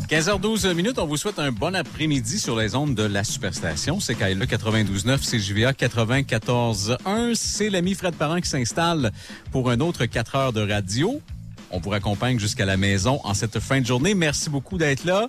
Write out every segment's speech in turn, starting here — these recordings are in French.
15h12, on vous souhaite un bon après-midi sur les ondes de la Superstation. C'est KLE 92.9, CJVA 94.1. C'est l'ami Fred Parent qui s'installe pour un autre 4 heures de radio. On vous raccompagne jusqu'à la maison en cette fin de journée. Merci beaucoup d'être là.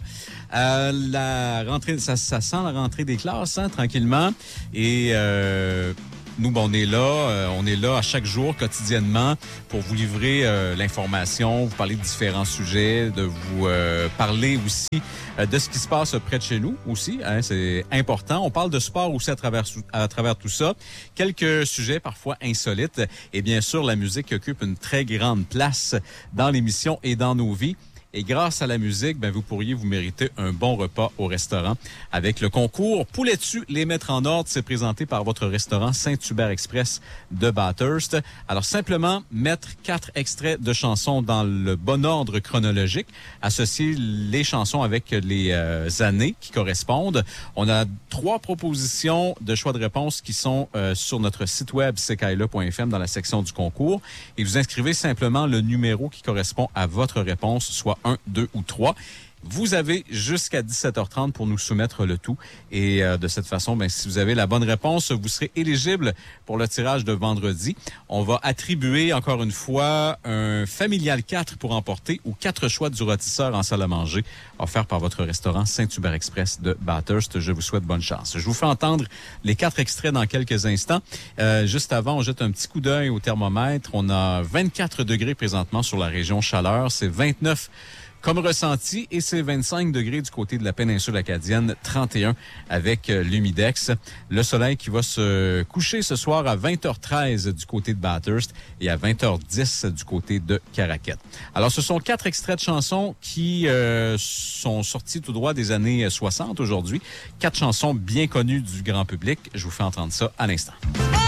La rentrée, ça sent la rentrée des classes, hein, tranquillement. Et nous, on est là à chaque jour, quotidiennement, pour vous livrer l'information, vous parler de différents sujets, de vous parler aussi de ce qui se passe près de chez nous aussi. Hein, c'est important. On parle de sport aussi à travers tout ça. Quelques sujets parfois insolites. Et bien sûr, la musique occupe une très grande place dans l'émission et dans nos vies. Et grâce à la musique, vous pourriez vous mériter un bon repas au restaurant avec le concours Poulet dessus, les mettre en ordre. C'est présenté par votre restaurant Saint-Hubert Express de Bathurst. Alors, simplement mettre 4 extraits de chansons dans le bon ordre chronologique, associer les chansons avec les années qui correspondent. On a 3 propositions de choix de réponse qui sont sur notre site web ckle.fm dans la section du concours. Et vous inscrivez simplement le numéro qui correspond à votre réponse, soit 1, 2 ou 3. Vous avez jusqu'à 17h30 pour nous soumettre le tout. Et de cette façon, si vous avez la bonne réponse, vous serez éligible pour le tirage de vendredi. On va attribuer, encore une fois, un familial 4 pour emporter ou 4 choix du rôtisseur en salle à manger offert par votre restaurant Saint-Hubert Express de Bathurst. Je vous souhaite bonne chance. Je vous fais entendre les 4 extraits dans quelques instants. Juste avant, on jette un petit coup d'œil au thermomètre. On a 24 degrés présentement sur la région chaleur. C'est 29 comme ressenti, et c'est 25 degrés du côté de la péninsule acadienne, 31 avec l'humidex. Le soleil qui va se coucher ce soir à 20h13 du côté de Bathurst et à 20h10 du côté de Caraquette. Alors, ce sont 4 extraits de chansons qui sont sortis tout droit des années 60 aujourd'hui. 4 chansons bien connues du grand public. Je vous fais entendre ça à l'instant.